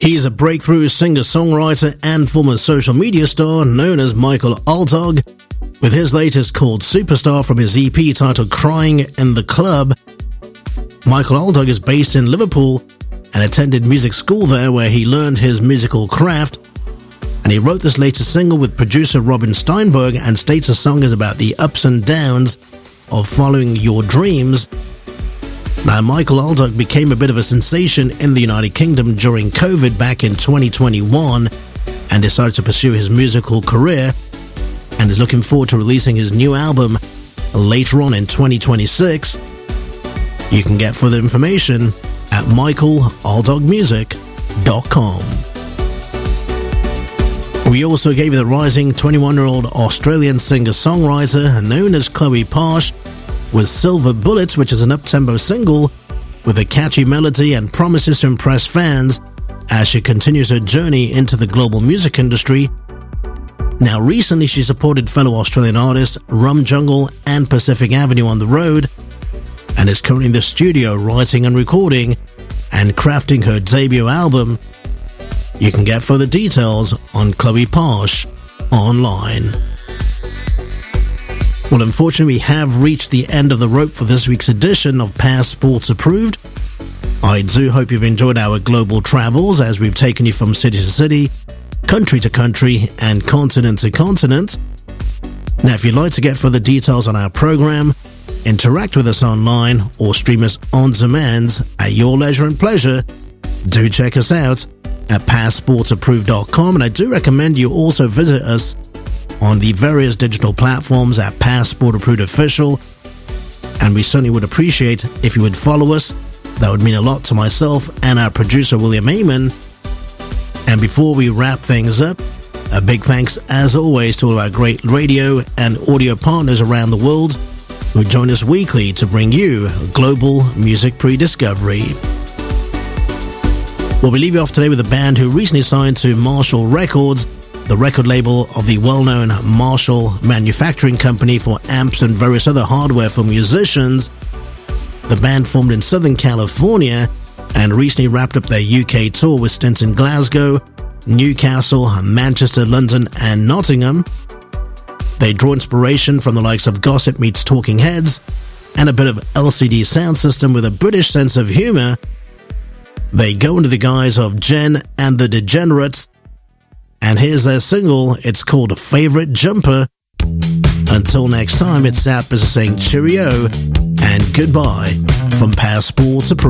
He's a breakthrough singer-songwriter and former social media star known as Michael Altog, with his latest called Superstar from his EP titled Crying in the Club. Michael Altog is based in Liverpool and attended music school there, where he learned his musical craft. And he wrote this latest single with producer Robin Steinberg and states the song is about the ups and downs of following your dreams. Now, Michael Altog became a bit of a sensation in the United Kingdom during COVID back in 2021 and decided to pursue his musical career, and is looking forward to releasing his new album later on in 2026. You can get further information at michaelaltogmusic.com. We also gave you the rising 21-year-old Australian singer-songwriter known as Chloe Parsh with Silver Bullets, which is an up-tempo single with a catchy melody and promises to impress fans as she continues her journey into the global music industry. Now, recently she supported fellow Australian artists Rum Jungle and Pacific Avenue on the road, and is currently in the studio writing and recording and crafting her debut album. You can get further details on Chloe Parsh online. Well, unfortunately, we have reached the end of the rope for this week's edition of Passports Approved. I do hope you've enjoyed our global travels as we've taken you from city to city, country to country, and continent to continent. Now, if you'd like to get further details on our program, interact with us online, or stream us on demand at your leisure and pleasure, do check us out at passportsapproved.com, and I do recommend you also visit us on the various digital platforms at Passport Approved Official, and we certainly would appreciate if you would follow us. That would mean a lot to myself and our producer William Amon. And before we wrap things up, a big thanks as always to all of our great radio and audio partners around the world who join us weekly to bring you global music pre-discovery. Well, we leave you off today with a band who recently signed to Marshall Records, the record label of the well-known Marshall Manufacturing Company for amps and various other hardware for musicians. The band formed in Southern California and recently wrapped up their UK tour with stints in Glasgow, Newcastle, Manchester, London, and Nottingham. They draw inspiration from the likes of Gossip meets Talking Heads and a bit of LCD Sound System with a British sense of humour. They go under the guise of Jen and the Degenerates, and here's their single. It's called Favorite Jumper. Until next time, it's Zap is saying cheerio and goodbye from Passports Approved.